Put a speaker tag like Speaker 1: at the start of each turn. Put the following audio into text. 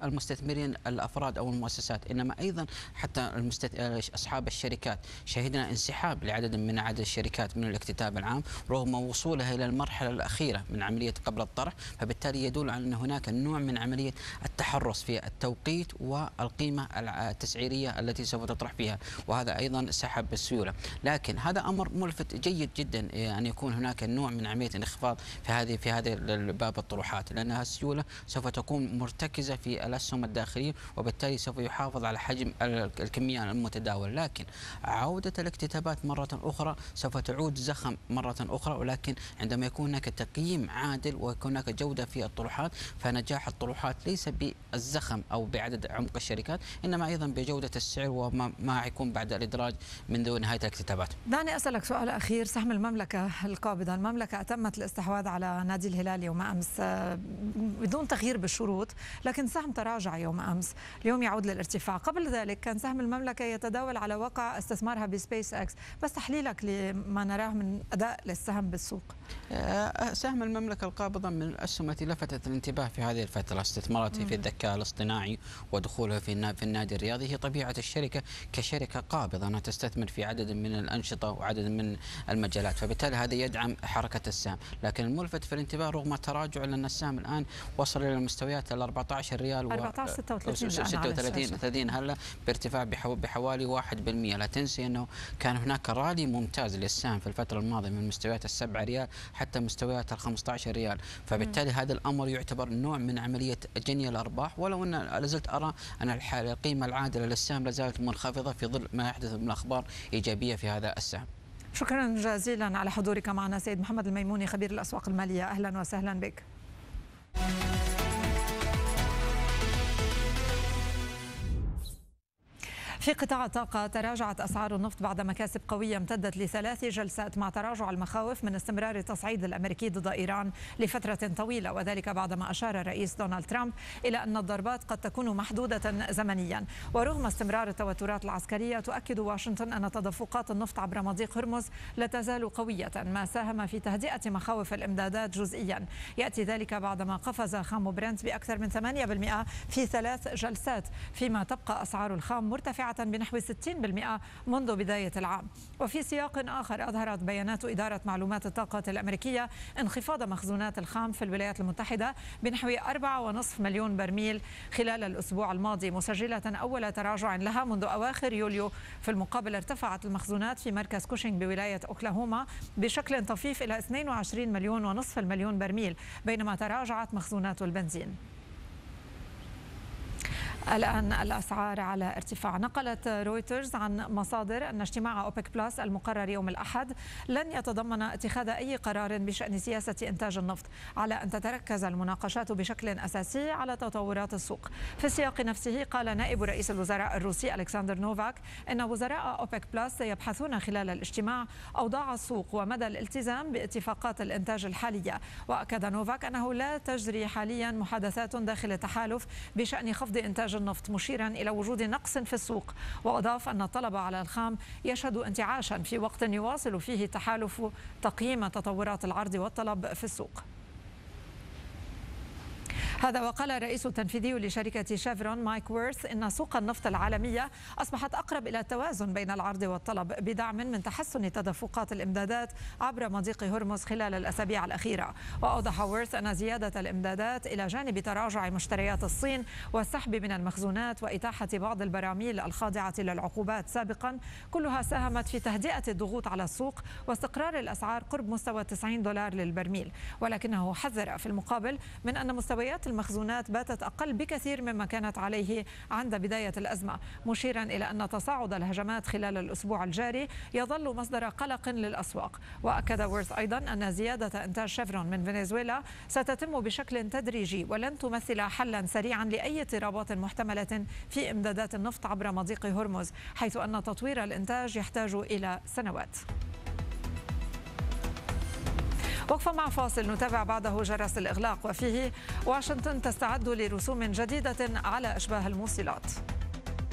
Speaker 1: المستثمرين الأفراد أو المؤسسات، إنما أيضا حتى أصحاب الشركات. شهدنا انسحاب لعدد من الشركات من الاكتتاب العام رغم وصولها إلى المرحلة الأخيرة من عملية قبل الطرح، فبالتالي يدل على أن هناك نوع من عملية التحرص في التوقيت والقيمة التسعيرية التي سوف تطرح فيها، وهذا أيضا سحب السيولة. لكن هذا أمر ملفت جيد جدا أن يكون هناك نوع من عملية انخفاض في هذه باب الطروحات، لأنها السيولة سوف تكون مرتكزة في الأسهم الداخلية، وبالتالي سوف يحافظ على حجم الكمية المتداولة. لكن عودة الاكتتابات مرة أخرى سوف تعود زخم مرة أخرى، ولكن عندما يكون هناك تقييم عادل ويكون هناك جودة في الطروحات، فنجاح الطروحات ليس بالزخم أو بعدد عمق الشركات، إنما أيضا بجودة السعر وما يكون بعد الإدراج منذ نهاية الاكتتابات.
Speaker 2: دعني أسألك سؤال أخير. سهم المملكة القابضة، المملكة أتمت الاستحواذ على نادي الهلال يوم أمس بدون تغيير بالشروط، لكن السهم تراجع يوم أمس، اليوم يعود للارتفاع. قبل ذلك كان سهم المملكة يتداول على واقع استثمارها بسبيس اكس، بس تحليلك لما نراه من أداء للسهم بالسوق.
Speaker 1: سهم المملكة القابضة من الأسهم التي لفتت الانتباه في هذه الفترة، استثماراتها في الذكاء الاصطناعي ودخولها في النادي الرياضي. هي طبيعة الشركة كشركة قابضة أنها تستثمر في عدد من الأنشطة وعدد من المجالات، فبالتالي هذا يدعم حركة السهم. لكن الملفت في الانتباه رغم التراجع، لأن السهم الآن وصل إلى المستويات ال 14 ريال 36 هلا بارتفاع بحوالي 1%. لا تنسي أنه كان هناك رالي ممتاز للسهم في الفترة الماضية من مستويات ال7 ريال حتى مستويات ال15 ريال، فبالتالي هذا الأمر يعتبر نوع من عملية جني الأرباح، ولو أن لازلت أرى أن القيمة العادلة للسهم لازالت منخفضة في ظل ما يحدث من أخبار إيجابية في هذا السهم.
Speaker 2: شكرا جزيلا على حضورك معنا سيد محمد الميموني، خبير الأسواق المالية. أهلا وسهلا بك. في قطاع الطاقة تراجعت أسعار النفط بعد مكاسب قوية امتدت ل3 جلسات، مع تراجع المخاوف من استمرار التصعيد الأمريكي ضد إيران لفترة طويلة، وذلك بعدما أشار الرئيس دونالد ترامب إلى أن الضربات قد تكون محدودة زمنيا. ورغم استمرار التوترات العسكرية، تؤكد واشنطن أن تدفقات النفط عبر مضيق هرمز لا تزال قوية، ما ساهم في تهدئة مخاوف الإمدادات جزئيا. يأتي ذلك بعدما قفز خام برنت بأكثر من 8% في 3 جلسات، فيما تبقى أسعار الخام مرتفعة بنحو 60% منذ بداية العام. وفي سياق آخر، أظهرت بيانات إدارة معلومات الطاقة الأمريكية انخفاض مخزونات الخام في الولايات المتحدة بنحو 4.5 مليون برميل خلال الأسبوع الماضي، مسجلة أول تراجع لها منذ أواخر يوليو. في المقابل، ارتفعت المخزونات في مركز كوشينغ بولاية أوكلاهوما بشكل طفيف إلى 22 مليون ونصف المليون برميل، بينما تراجعت مخزونات البنزين. الآن الأسعار على ارتفاع. نقلت رويترز عن مصادر أن اجتماع أوبك بلس المقرر يوم الأحد لن يتضمن اتخاذ أي قرار بشأن سياسة إنتاج النفط، على أن تتركز المناقشات بشكل أساسي على تطورات السوق. في السياق نفسه، قال نائب رئيس الوزراء الروسي ألكسندر نوفاك إن وزراء أوبك بلس سيبحثون خلال الاجتماع أوضاع السوق ومدى الالتزام باتفاقات الإنتاج الحالية. وأكد نوفاك أنه لا تجري حاليا محادثات داخل التحالف بشأن خفض إنتاج النفط، مشيرا إلى وجود نقص في السوق. وأضاف أن الطلب على الخام يشهد انتعاشا في وقت يواصل فيه التحالف تقييم تطورات العرض والطلب في السوق. هذا وقال الرئيس التنفيذي لشركة شيفرون مايك ويرث إن سوق النفط العالمية أصبحت أقرب إلى التوازن بين العرض والطلب، بدعم من تحسن تدفقات الإمدادات عبر مضيق هرمز خلال الأسابيع الأخيرة. وأوضح ويرث أن زيادة الإمدادات إلى جانب تراجع مشتريات الصين والسحب من المخزونات وإتاحة بعض البراميل الخاضعة للعقوبات سابقا كلها ساهمت في تهدئة الضغوط على السوق واستقرار الأسعار قرب مستوى $90 للبرميل. ولكنه حذر في المقابل من أن مستويات المخزونات باتت أقل بكثير مما كانت عليه عند بداية الأزمة، مشيرا إلى أن تصاعد الهجمات خلال الأسبوع الجاري يظل مصدر قلق للأسواق. وأكد ويرث أيضا أن زيادة إنتاج شيفرون من فنزويلا ستتم بشكل تدريجي ولن تمثل حلا سريعا لأي اضطرابات محتملة في إمدادات النفط عبر مضيق هرمز، حيث أن تطوير الإنتاج يحتاج إلى سنوات. وقفة مع فاصل، نتابع بعده جرس الإغلاق، وفيه واشنطن تستعد لرسوم جديدة على أشباه الموصلات.